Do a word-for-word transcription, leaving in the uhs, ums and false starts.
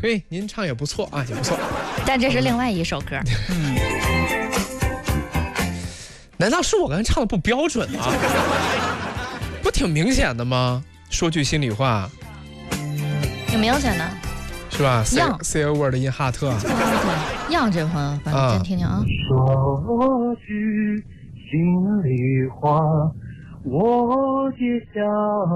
嘿，您唱也不错啊，也不错。 但这是另外一首歌。嗯， 难道是我刚才唱的不标准吗？不挺明显的吗？说句心里话， 挺明显的， 是吧 ？C 样 C word in heart 啊。 对，样这朋友，反正先听听啊。 说句心里话，我也想